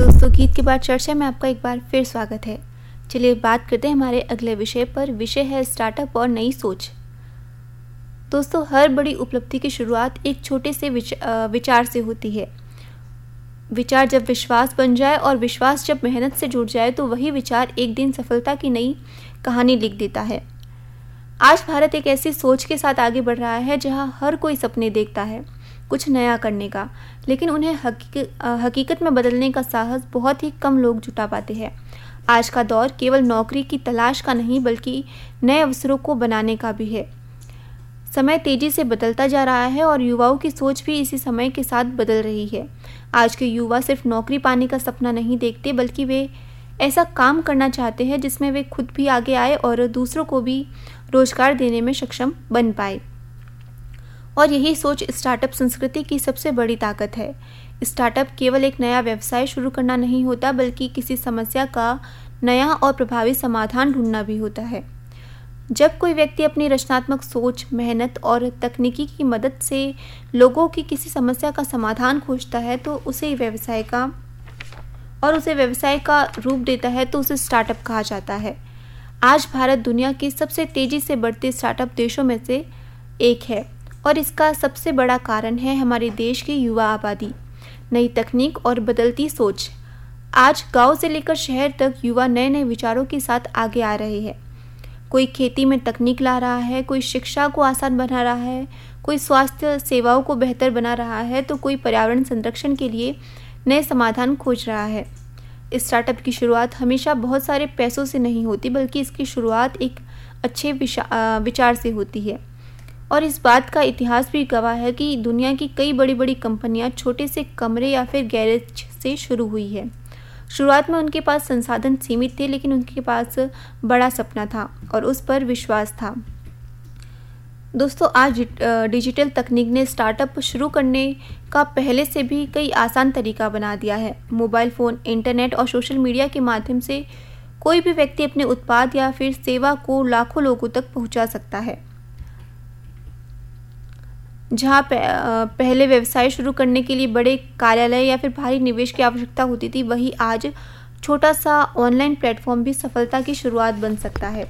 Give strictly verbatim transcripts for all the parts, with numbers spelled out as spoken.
दोस्तों, गीत के बाद चर्चा में आपका एक बार फिर स्वागत है। चलिए बात करते हैं हमारे अगले विषय पर। विषय है स्टार्टअप और नई सोच। दोस्तों, हर बड़ी उपलब्धि की शुरुआत एक छोटे से विचार से होती है। विचार जब विश्वास बन जाए और विश्वास जब मेहनत से जुड़ जाए तो वही विचार एक दिन सफलता की नई कहानी लिख देता है। आज भारत एक ऐसी सोच के साथ आगे बढ़ रहा है जहां हर कोई सपने देखता है कुछ नया करने का, लेकिन उन्हें हकीकत हकीकत में बदलने का साहस बहुत ही कम लोग जुटा पाते हैं। आज का दौर केवल नौकरी की तलाश का नहीं बल्कि नए अवसरों को बनाने का भी है। समय तेजी से बदलता जा रहा है और युवाओं की सोच भी इसी समय के साथ बदल रही है। आज के युवा सिर्फ नौकरी पाने का सपना नहीं देखते बल्कि वे ऐसा काम करना चाहते हैं जिसमें वे खुद भी आगे आए और दूसरों को भी रोजगार देने में सक्षम बन पाए। और यही सोच स्टार्टअप संस्कृति की सबसे बड़ी ताकत है। स्टार्टअप केवल एक नया व्यवसाय शुरू करना नहीं होता बल्कि किसी समस्या का नया और प्रभावी समाधान ढूंढना भी होता है। जब कोई व्यक्ति अपनी रचनात्मक सोच, मेहनत और तकनीकी की मदद से लोगों की किसी समस्या का समाधान खोजता है तो उसे व्यवसाय का और उसे व्यवसाय का रूप देता है तो उसे स्टार्टअप कहा जाता है। आज भारत दुनिया के सबसे तेजी से बढ़ते स्टार्टअप देशों में से एक है और इसका सबसे बड़ा कारण है हमारे देश की युवा आबादी, नई तकनीक और बदलती सोच। आज गांव से लेकर शहर तक युवा नए नए विचारों के साथ आगे आ रहे हैं। कोई खेती में तकनीक ला रहा है, कोई शिक्षा को आसान बना रहा है, कोई स्वास्थ्य सेवाओं को बेहतर बना रहा है तो कोई पर्यावरण संरक्षण के लिए नए समाधान खोज रहा है। स्टार्टअप की शुरुआत हमेशा बहुत सारे पैसों से नहीं होती बल्कि इसकी शुरुआत एक अच्छे विचार से होती है। और इस बात का इतिहास भी गवाह है कि दुनिया की कई बड़ी बड़ी कंपनियां छोटे से कमरे या फिर गैरेज से शुरू हुई है। शुरुआत में उनके पास संसाधन सीमित थे लेकिन उनके पास बड़ा सपना था और उस पर विश्वास था। दोस्तों, आज डिजिटल तकनीक ने स्टार्टअप शुरू करने का पहले से भी कई आसान तरीका बना दिया है। मोबाइल फ़ोन, इंटरनेट और सोशल मीडिया के माध्यम से कोई भी व्यक्ति अपने उत्पाद या फिर सेवा को लाखों लोगों तक पहुंचा सकता है। जहां पहले व्यवसाय शुरू करने के लिए बड़े कार्यालय या फिर भारी निवेश की आवश्यकता होती थी, वहीं आज छोटा सा ऑनलाइन प्लेटफॉर्म भी सफलता की शुरुआत बन सकता है।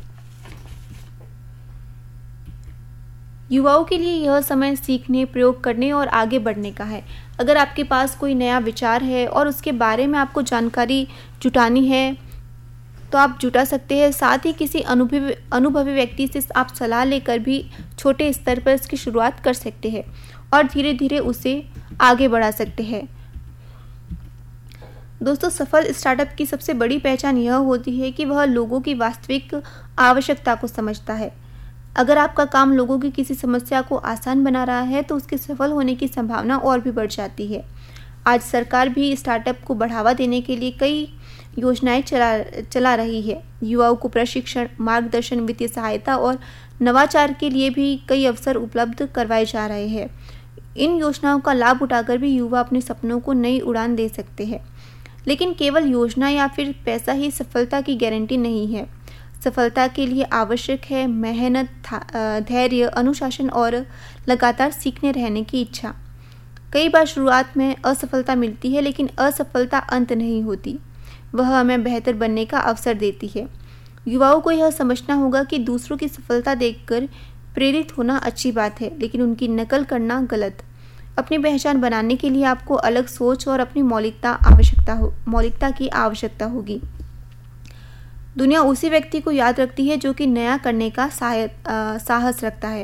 युवाओं के लिए यह समय सीखने, प्रयोग करने और आगे बढ़ने का है। अगर आपके पास कोई नया विचार है और उसके बारे में आपको जानकारी जुटानी है तो आप जुटा सकते हैं। साथ ही किसी अनुभवी अनुभवी व्यक्ति से आप सलाह लेकर भी छोटे स्तर पर इसकी शुरुआत कर सकते हैं और धीरे धीरे उसे आगे बढ़ा सकते हैं। दोस्तों, सफल स्टार्टअप की सबसे बड़ी पहचान यह होती है कि वह लोगों की वास्तविक आवश्यकता को समझता है। अगर आपका काम लोगों की किसी समस्या को आसान बना रहा है तो उसके सफल होने की संभावना और भी बढ़ जाती है। आज सरकार भी स्टार्टअप को बढ़ावा देने के लिए कई योजनाएं चला चला रही है। युवाओं को प्रशिक्षण, मार्गदर्शन, वित्तीय सहायता और नवाचार के लिए भी कई अवसर उपलब्ध करवाए जा रहे हैं। इन योजनाओं का लाभ उठाकर भी युवा अपने सपनों को नई उड़ान दे सकते हैं। लेकिन केवल योजना या फिर पैसा ही सफलता की गारंटी नहीं है। सफलता के लिए आवश्यक है मेहनत, धैर्य, अनुशासन और लगातार सीखने रहने की इच्छा। कई बार शुरुआत में असफलता मिलती है लेकिन असफलता अंत नहीं होती, वह हमें बेहतर बनने का अवसर देती है। युवाओं को यह समझना होगा कि दूसरों की सफलता देखकर प्रेरित होना अच्छी बात है लेकिन उनकी नकल करना गलत। अपनी पहचान बनाने के लिए आपको अलग सोच और अपनी मौलिकता आवश्यकता हो मौलिकता की आवश्यकता होगी। दुनिया उसी व्यक्ति को याद रखती है जो कि नया करने का साहस रखता है।